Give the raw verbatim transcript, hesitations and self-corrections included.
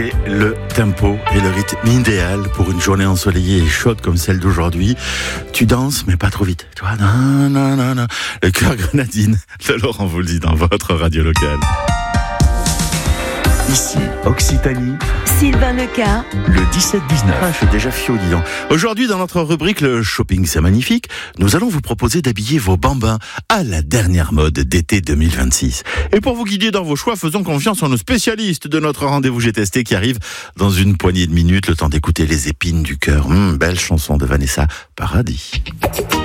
Et le tempo et le rythme idéal pour une journée ensoleillée et chaude comme celle d'aujourd'hui. Tu danses, mais pas trop vite. Tu vois, non, non, non, non. Le cœur grenadine de Laurent Voulzy dans votre radio locale. Ici, Occitanie, Sylvain Leca, le dix-sept dix-neuf. Ah, je suis déjà fiou, dis donc. Aujourd'hui, dans notre rubrique Le shopping, c'est magnifique, nous allons vous proposer d'habiller vos bambins à la dernière mode d'été deux mille vingt-six. Et pour vous guider dans vos choix, faisons confiance en nos spécialistes de notre rendez-vous J'ai testé qui arrive dans une poignée de minutes, le temps d'écouter Les épines du cœur. Hum, belle chanson de Vanessa Paradis.